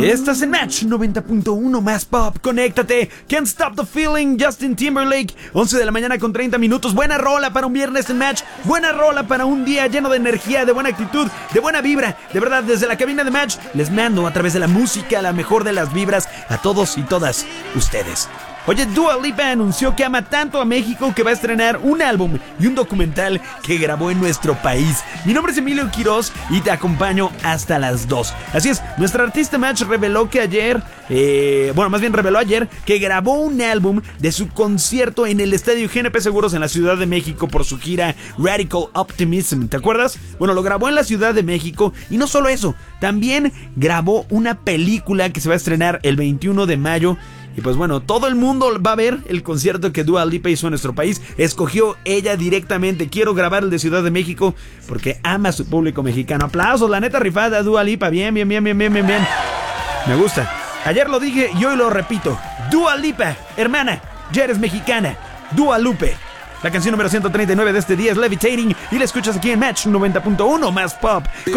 Estás en Match 90.1 más pop, conéctate. Can't Stop the Feeling, Justin Timberlake. 11 de la mañana con 30 minutos. Buena rola para un viernes en Match. Buena rola para un día lleno de energía, de buena actitud, de buena vibra. De verdad, desde la cabina de Match les mando a través de la música la mejor de las vibras a todos y todas ustedes. Oye, Dua Lipa anunció que ama tanto a México que va a estrenar un álbum y un documental que grabó en nuestro país. Mi nombre es Emilio Quiroz y te acompaño hasta las 2. Así es, nuestra artista Match reveló que reveló ayer que grabó un álbum de su concierto en el estadio GNP Seguros en la Ciudad de México por su gira Radical Optimism, ¿te acuerdas? Bueno, lo grabó en la Ciudad de México y no solo eso, también grabó una película que se va a estrenar el 21 de mayo. Y pues bueno, todo el mundo va a ver el concierto que Dua Lipa hizo en nuestro país. Escogió ella directamente. Quiero grabar el de Ciudad de México porque ama a su público mexicano. Aplausos, la neta rifada, Dua Lipa. Bien. Me gusta. Ayer lo dije y hoy lo repito. Dua Lipa, hermana, ya eres mexicana. Dua Lupe. La canción número 139 de este día es Levitating y la escuchas aquí en Match 90.1 más pop.